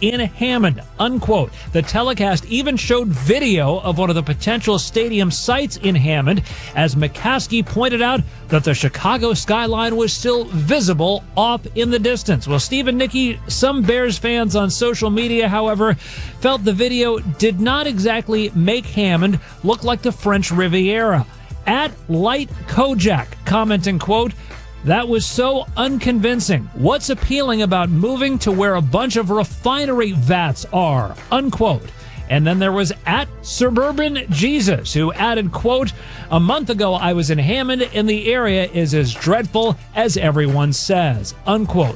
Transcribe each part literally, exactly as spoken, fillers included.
in Hammond, unquote. The telecast even showed video of one of the potential stadium sites in Hammond, as McCaskey pointed out that the Chicago skyline was still visible off in the distance. Well, Steve and Nikki, some Bears fans on social media, however, felt the video did not exactly make Hammond look like the French Riviera. At Light Kojak, commenting, quote, "That was so unconvincing. What's appealing about moving to where a bunch of refinery vats are?" Unquote. And then there was at Suburban Jesus, who added, quote, "A month ago I was in Hammond and the area is as dreadful as everyone says." Unquote.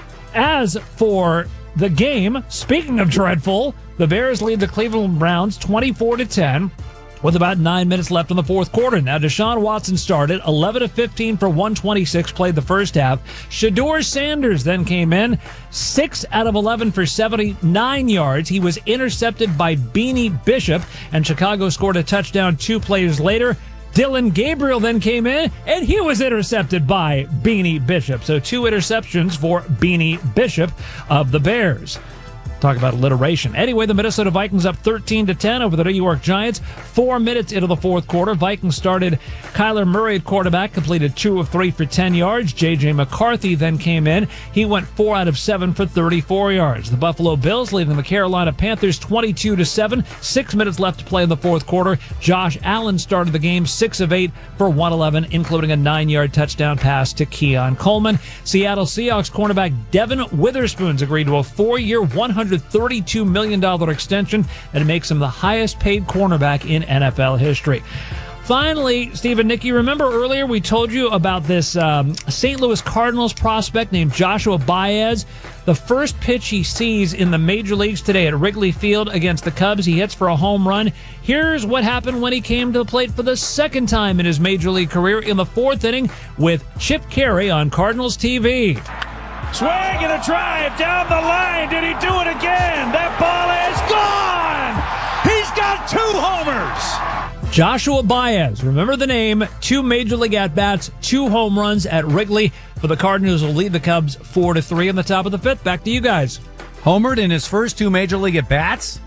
As for the game, speaking of dreadful, the Bears lead the Cleveland Browns twenty-four to ten. With about nine minutes left in the fourth quarter. Now, Deshaun Watson started eleven of fifteen for one twenty-six, played the first half. Shedeur Sanders then came in, six out of eleven for seventy-nine yards. He was intercepted by Beanie Bishop, and Chicago scored a touchdown two plays later. Dylan Gabriel then came in, and he was intercepted by Beanie Bishop. So two interceptions for Beanie Bishop of the Bears. Talk about alliteration. Anyway, the Minnesota Vikings up thirteen to ten over the New York Giants. Four minutes into the fourth quarter, Vikings started Kyler Murray at quarterback, completed two of three for ten yards. J J. McCarthy then came in. He went four out of seven for thirty-four yards. The Buffalo Bills leading the Carolina Panthers twenty-two to seven. Six minutes left to play in the fourth quarter. Josh Allen started the game six of eight for one eleven, including a nine-yard touchdown pass to Keon Coleman. Seattle Seahawks cornerback Devin Witherspoon's agreed to a four-year, one hundred thirty-two million dollars extension that makes him the highest paid cornerback in N F L history. Finally, Steve and Nikki, remember earlier we told you about this um, Saint Louis Cardinals prospect named Joshua Baez? The first pitch he sees in the major leagues today at Wrigley Field against the Cubs, he hits for a home run. Here's what happened when he came to the plate for the second time in his major league career in the fourth inning with Chip Carey on Cardinals T V. Swing and a drive down the line. Did he do it again? That ball is gone. He's got two homers. Joshua Baez, remember the name, two major league at-bats, two home runs at Wrigley for the Cardinals, will lead the Cubs four to three in the top of the fifth. Back to you guys. Homered in his first two major league at-bats?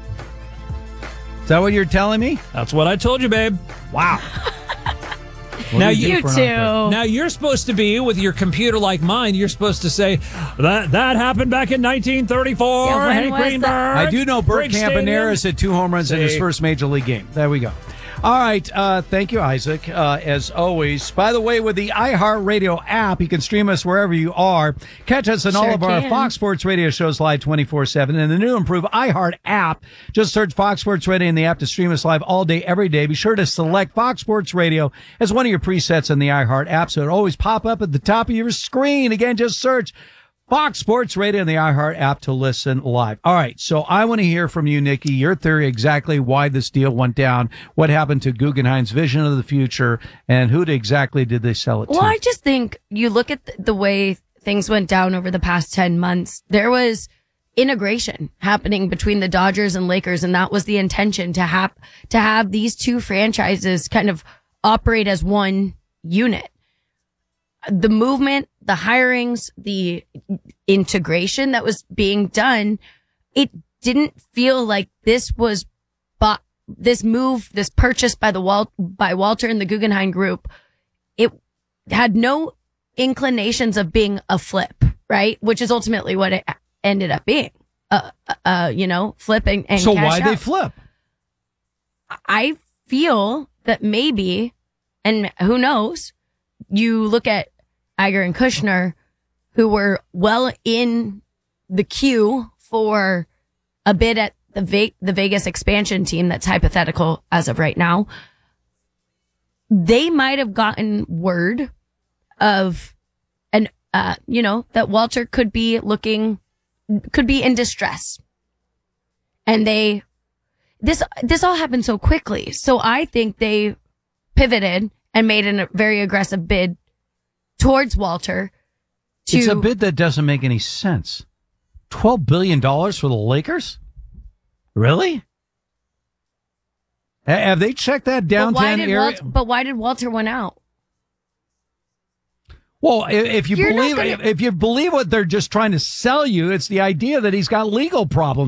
Is that what you're telling me? That's what I told you, babe. Wow. Now you, you too. Now you're supposed to be, with your computer-like mind, you're supposed to say that that happened back in nineteen thirty-four. Yeah, Hank Greenberg. I do know Bert Campaneris hit two home runs See? in his first major league game. There we go. All right. Uh, thank you, Isaac, uh, as always. By the way, with the iHeartRadio app, you can stream us wherever you are. Catch us in sure all of our can. Fox Sports Radio shows live twenty-four seven. And the new improved iHeart app. Just search Fox Sports Radio in the app to stream us live all day, every day. Be sure to select Fox Sports Radio as one of your presets in the iHeart app, so it'll always pop up at the top of your screen. Again, just search Fox Sports Radio and the iHeart app to listen live. All right, so I want to hear from you, Nikki, your theory exactly why this deal went down, what happened to Guggenheim's vision of the future, and who exactly did they sell it well, to? Well, I just think you look at the way things went down over the past ten months. There was integration happening between the Dodgers and Lakers, and that was the intention, to have to have these two franchises kind of operate as one unit. The movement, the hirings, the integration that was being done, it didn't feel like this was, but this move, this purchase by the Wal- by Walter and the Guggenheim Group, it had no inclinations of being a flip, right? Which is ultimately what it ended up being. Uh, uh, you know, flipping and so cash why out. they flip? I feel that maybe, and who knows, you look at Iger and Kushner, who were well in the queue for a bid at the Ve- the Vegas expansion team that's hypothetical as of right now. They might have gotten word of an, uh, you know, that Walter could be looking, could be in distress. And they, this, this all happened so quickly. So I think they pivoted and made a very aggressive bid towards Walter. To, it's a bid that doesn't make any sense. twelve billion dollars for the Lakers? Really? Have they checked that downtown area? Walter, but why did Walter win out? Well, if you You're believe gonna... if you believe what they're just trying to sell you, it's the idea that he's got legal problems.